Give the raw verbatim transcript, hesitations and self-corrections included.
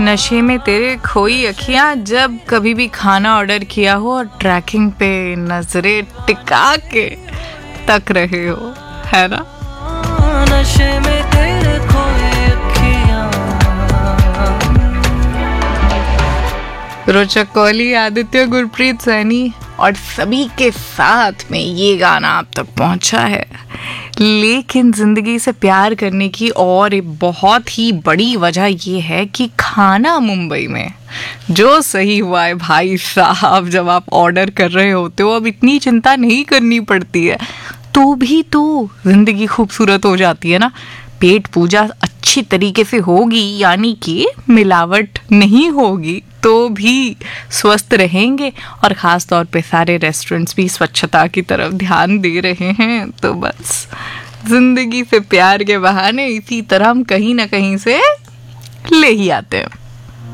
नशे में तेरे खोई अखियां, जब कभी भी खाना ऑर्डर किया हो और ट्रैकिंग पे नजरें टिका के तक रहे हो, है ना? नशे में तेरे खोई अखियां। रोचक कोहली, आदित्य, गुरप्रीत सैनी और सभी के साथ में ये गाना आप तक पहुंचा है। लेकिन जिंदगी से प्यार करने की और एक बहुत ही बड़ी वजह ये है कि खाना मुंबई में जो सही हुआ है भाई साहब, जब आप ऑर्डर कर रहे होते हो अब इतनी चिंता नहीं करनी पड़ती है, तो भी तो जिंदगी खूबसूरत हो जाती है ना। पेट पूजा अच्छी तरीके से होगी, यानी कि मिलावट नहीं होगी, तो भी स्वस्थ रहेंगे। और ख़ास तौर पे सारे रेस्टोरेंट्स भी स्वच्छता की तरफ ध्यान दे रहे हैं। तो बस जिंदगी से प्यार के बहाने इसी तरह हम कहीं ना कहीं से ले ही आते हैं।